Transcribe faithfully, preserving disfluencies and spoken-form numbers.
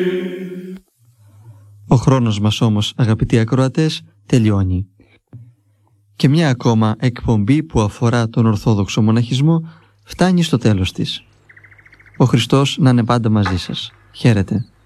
Ο χρόνος μας όμως, αγαπητοί ακροατές, τελειώνει. Και μια ακόμα εκπομπή που αφορά τον Ορθόδοξο Μοναχισμό φτάνει στο τέλος της. Ο Χριστός να είναι πάντα μαζί σας. Χαίρετε.